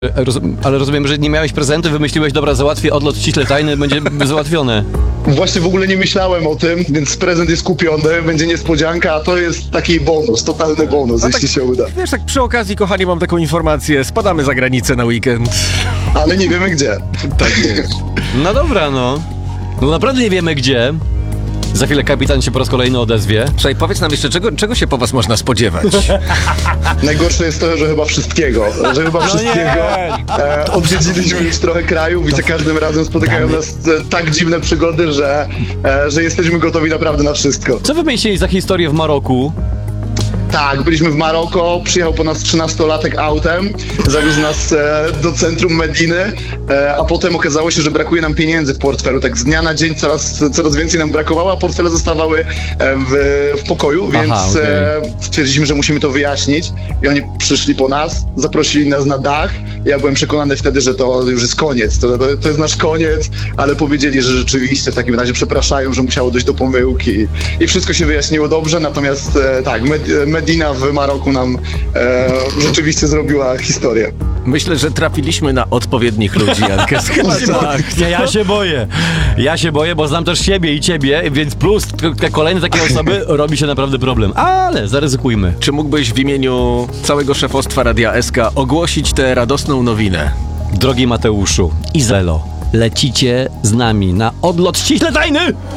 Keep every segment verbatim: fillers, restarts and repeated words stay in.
Roz, ale rozumiem, że nie miałeś prezentu, wymyśliłeś, dobra, załatwię odlot ściśle tajny, będzie załatwione. Właśnie w ogóle nie myślałem o tym, więc prezent jest kupiony, będzie niespodzianka, a to jest taki bonus, totalny bonus, A jeśli tak, się uda. Wiesz, tak przy okazji, kochani, mam taką informację. Spadamy za granicę na weekend. Ale nie wiemy gdzie. Tak jest. No dobra, no. No naprawdę nie wiemy gdzie. Za chwilę kapitan się po raz kolejny odezwie. Słuchaj, powiedz nam jeszcze, czego, czego się po was można spodziewać? Najgorsze jest to, że chyba wszystkiego, że chyba wszystkiego. E, odwiedziliśmy już trochę krajów i za każdym razem spotykają nas e, tak dziwne przygody, że, e, że jesteśmy gotowi naprawdę na wszystko. Co wy mieliście za historię w Maroku? Tak, byliśmy w Maroko, przyjechał po nas trzynastolatek autem, zawiózł nas e, do centrum Mediny, e, a potem okazało się, że brakuje nam pieniędzy w portfelu. Tak z dnia na dzień coraz, coraz więcej nam brakowało, a portfele zostawały e, w, w pokoju, więc Aha, okay. e, stwierdziliśmy, że musimy to wyjaśnić i oni przyszli po nas, zaprosili nas na dach. Ja byłem przekonany wtedy, że to już jest koniec, to, to, to jest nasz koniec, ale powiedzieli, że rzeczywiście w takim razie przepraszają, że musiało dojść do pomyłki i wszystko się wyjaśniło dobrze, natomiast e, tak, med, Medina w Maroku nam e, rzeczywiście zrobiła historię. Myślę, że trafiliśmy na odpowiednich ludzi, Jankes. Chyba tak. Nie, ja się boję. Ja się boję, bo znam też siebie i ciebie, więc plus te kolejne takie osoby robi się naprawdę problem. Ale zaryzykujmy. Czy mógłbyś w imieniu całego szefostwa Radia S K ogłosić tę radosną nowinę? Drogi Mateuszu, Izelo, lecicie z nami na odlot ściśle tajny!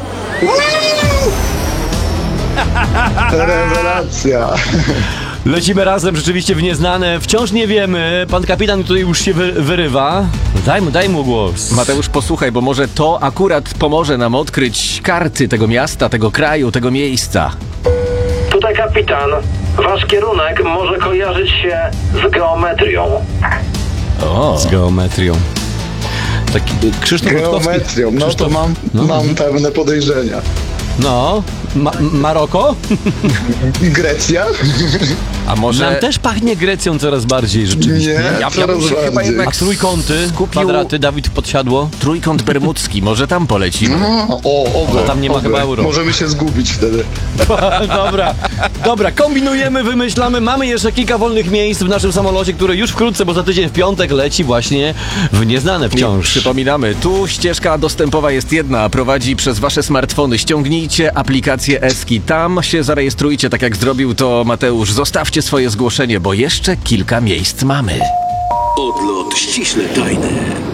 Rewelacja. Lecimy razem rzeczywiście w nieznane. Wciąż nie wiemy. Pan kapitan tutaj już się wy, wyrywa. Daj mu, daj mu głos. Mateusz, posłuchaj, bo może to akurat pomoże nam odkryć karty tego miasta, tego kraju, tego miejsca. Tutaj kapitan. Wasz kierunek może kojarzyć się z geometrią. O, Z geometrią. Taki Krzysztof Geometrią, no Krzysztof, to mam, no. mam pewne podejrzenia. No, Ma- Maroko? Grecja? a może... Nam też pachnie Grecją coraz bardziej rzeczywiście. Nie, ja coraz bym się chyba bardziej. jednak A trójkąty, skupił- kwadraty, Dawid podsiadło. Trójkąt bermudzki, może tam polecimy. No, o, oby, A tam nie ma oby. chyba euro. Możemy się zgubić wtedy. Dobra, dobra, kombinujemy, wymyślamy. Mamy jeszcze kilka wolnych miejsc w naszym samolocie, który już wkrótce, bo za tydzień w piątek leci właśnie w nieznane I wciąż. przypominamy, tu ścieżka dostępowa jest jedna, prowadzi przez wasze smartfony. Ściągnijcie aplikację Eski, tam się zarejestrujcie, tak jak zrobił to Mateusz. Zostawcie swoje zgłoszenie, bo jeszcze kilka miejsc mamy. Odlot ściśle tajny.